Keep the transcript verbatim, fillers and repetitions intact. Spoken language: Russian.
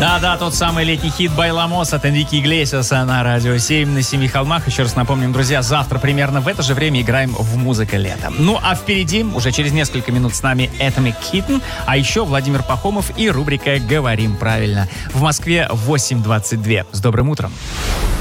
Да-да, тот самый летний хит «Байламос» от Энрике Иглесиаса на Радио семь на Семи холмах. Еще раз напомним, друзья, завтра примерно в это же время играем в «Музыка лета». Ну, а впереди, уже через несколько минут с нами Atomic Kitten, а еще Владимир Пахомов и рубрика «Говорим правильно». В Москве восемь двадцать два. С добрым утром.